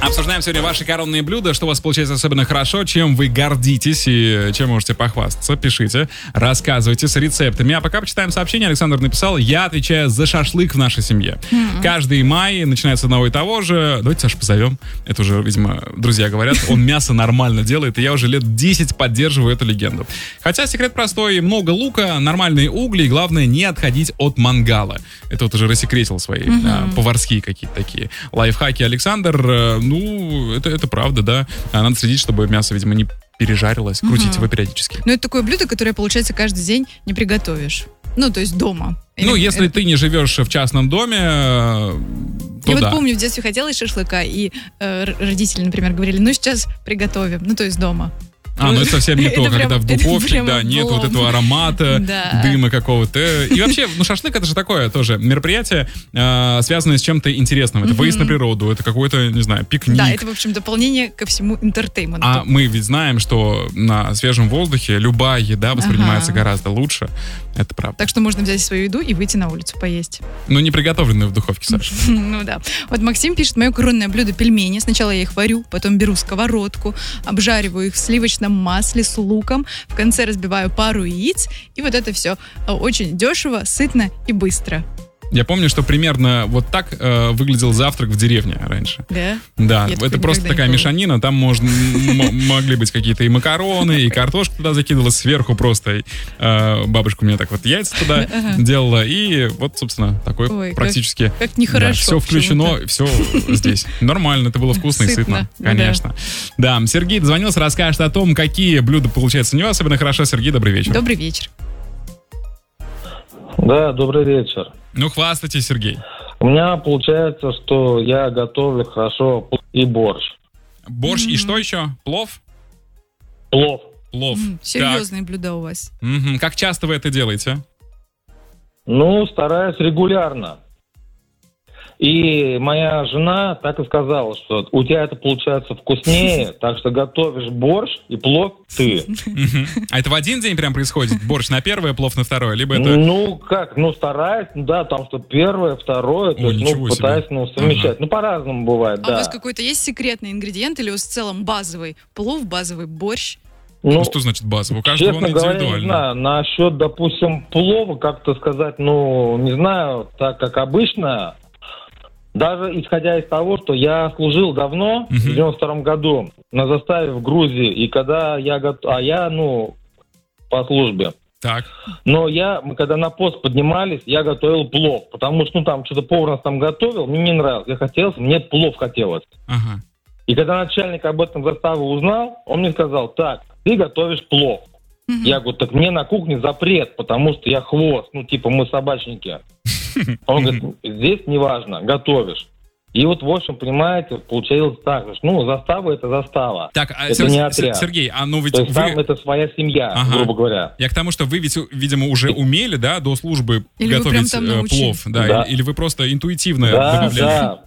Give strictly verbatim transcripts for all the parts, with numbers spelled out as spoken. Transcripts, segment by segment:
Обсуждаем сегодня ваши коронные блюда, что у вас получается особенно хорошо, чем вы гордитесь и чем можете похвастаться. Пишите, рассказывайте с рецептами. А пока почитаем сообщение. Александр написал: я отвечаю за шашлык в нашей семье. Mm-hmm. Каждый май начинается с одного и того же. Давайте Сашу позовем. Это уже, видимо, друзья говорят. Он мясо нормально делает, и я уже лет десять поддерживаю эту легенду. Хотя секрет простой. Много лука, нормальные угли, и главное не отходить от мангала. Это вот уже рассекретил свои mm-hmm. да, поварские какие-то такие лайфхаки Александр. Ну, это, это правда, да. Надо следить, чтобы мясо, видимо, не пережарилось. Крутить угу. его периодически. Ну, это такое блюдо, которое, получается, каждый день не приготовишь. Ну, то есть дома. Ну, Или если это... ты не живешь в частном доме, то Я да. вот помню, в детстве хотелось шашлыка, и э, родители, например, говорили: ну, сейчас приготовим. Ну, то есть дома. А, ну это совсем не это то, прям, когда в духовке, да, облом. нет вот этого аромата, да. дыма какого-то. И вообще, ну шашлык это же такое тоже мероприятие, э, связанное с чем-то интересным. Это mm-hmm. выезд на природу, это какой-то, не знаю, пикник. Да, это, в общем, дополнение ко всему интертейменту. А мы ведь знаем, что на свежем воздухе любая еда воспринимается ага. гораздо лучше. Это правда. Так что можно взять свою еду и выйти на улицу поесть. Ну, не приготовленную в духовке, Саша. Ну да. Вот Максим пишет: мое коронное блюдо — пельмени. Сначала я их варю, потом беру сковородку, обжариваю их в сливочном масле с луком, в конце разбиваю пару яиц, и вот это все очень дешево, сытно и быстро. Я помню, что примерно вот так э, выглядел завтрак в деревне раньше. Да? Да, я это просто такая мешанина, там можно, м- могли быть какие-то и макароны, и картошка туда закидывалась сверху просто. И, э, бабушка у меня так вот яйца туда делала, и вот, собственно, такой Ой, практически... Как, как нехорошо. Да, все включено, все здесь. Нормально, это было вкусно сытно, и сытно, конечно. Да. да, Сергей дозвонился, расскажет о том, какие блюда получаются у него особенно хорошо. Сергей, добрый вечер. Добрый вечер. Да, добрый вечер. Ну, хвастайтесь, Сергей. У меня получается, что я готовлю хорошо и борщ. Борщ mm-hmm. и что еще? Плов? Плов. Плов. Mm, серьезные как? блюда у вас. Mm-hmm. Как часто вы это делаете? Ну, стараюсь регулярно. И моя жена так и сказала, что у тебя это получается вкуснее, так что готовишь борщ и плов ты. А это в один день прям происходит? Борщ на первое, плов на второе? Либо это... Ну, как, ну, стараюсь, да, там что первое, второе, то есть, ну, пытаюсь, ну, совмещать. Ну, по-разному бывает, да. А у вас какой-то есть секретный ингредиент или у вас в целом базовый плов, базовый борщ? Ну, что значит базовый? У каждого он индивидуально. Честно говоря, не знаю, насчет, допустим, плова, как-то сказать, ну, не знаю, так как обычно... Даже исходя из того, что я служил давно, uh-huh. в девяносто втором году, на заставе в Грузии, и когда я готов... А я, ну, по службе. Так. Но я, мы когда на пост поднимались, я готовил плов, потому что, ну, там, что-то повар нас там готовил, мне не нравилось. Я хотел, мне плов хотелось. Uh-huh. И когда начальник об этом заставы узнал, он мне сказал: так, ты готовишь плов. Uh-huh. Я говорю: так мне на кухне запрет, потому что я хвост, ну, типа, мы собачники. Он говорит: здесь неважно, готовишь. И вот, в общем, понимаете, получилось так, что, ну, застава — это застава. Так, а, это Сер- не отряд. Сергей, а ну ведь То есть вы... там это своя семья, ага. грубо говоря. Я к тому, что вы ведь, видимо, уже умели, да, до службы или готовить плов, да, да. Или, или вы просто интуитивно да, добавляли? Да,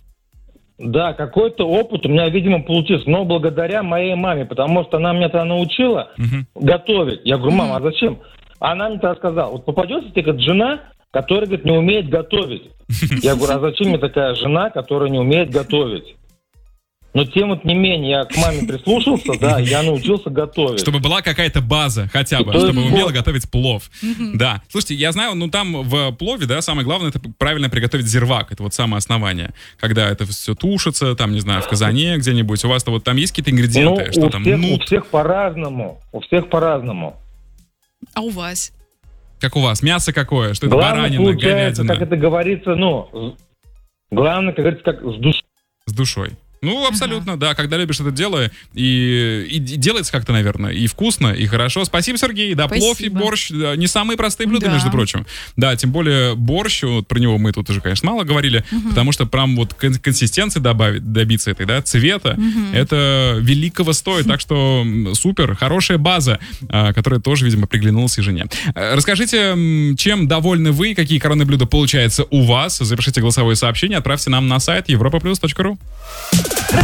да, какой-то опыт у меня, видимо, получился, но благодаря моей маме, потому что она меня тогда научила угу. готовить. Я говорю: мама, а зачем? Она мне тогда сказала: вот попадется тебе как жена, которая, говорит, не умеет готовить. Я говорю: а зачем мне такая жена, которая не умеет готовить? Но тем вот не менее я к маме прислушался, да, я научился готовить. Чтобы была какая-то база хотя бы, и чтобы умела вот. готовить плов. Mm-hmm. Да. Слушайте, я знаю, ну там в плове, да, самое главное — это правильно приготовить зирвак. Это вот самое основание. Когда это все тушится, там, не знаю, в казане где-нибудь. У вас-то вот там есть какие-то ингредиенты? Ну, что у, там? всех, Нут? у всех по-разному. У всех по-разному. А у вас? Как у вас? Мясо какое? Что это? Главное, баранина, получается, говядина? как это говорится, ну, главное, как говорится, как с душой. С душой. Ну, абсолютно, ага. да. Когда любишь это дело, и, и делается как-то, наверное, и вкусно, и хорошо. Спасибо, Сергей. Да, Спасибо. Плов и борщ, да, не самые простые блюда, да. между прочим. Да, тем более борщ, вот про него мы тут уже, конечно, мало говорили, угу. потому что прям вот консистенции добавить, добиться этой, да, цвета, угу. это великого стоит. Так что супер, хорошая база, которая тоже, видимо, приглянулась и жене. Расскажите, чем довольны вы, какие коронные блюда получаются у вас. Запишите голосовое сообщение, отправьте нам на сайт европа плюс точка ру.